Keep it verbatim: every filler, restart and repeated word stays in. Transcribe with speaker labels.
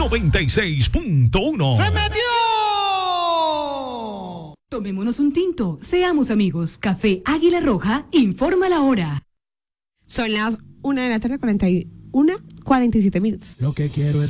Speaker 1: noventa y seis punto uno.
Speaker 2: ¡Se metió!
Speaker 3: Tomémonos un tinto, seamos amigos. Café Águila Roja informa la hora.
Speaker 4: Son las una de la tarde, cuarenta y una, cuarenta y siete minutos.
Speaker 5: Lo que quiero es